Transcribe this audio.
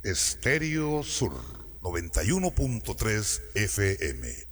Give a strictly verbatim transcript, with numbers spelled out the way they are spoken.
Estéreo Sur noventa y uno punto tres F M.